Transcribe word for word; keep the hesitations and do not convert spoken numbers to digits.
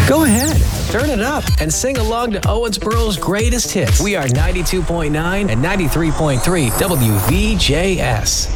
Go ahead, turn it up and sing along to Owensboro's greatest hits. We are ninety-two point nine and ninety-three point three W V J S.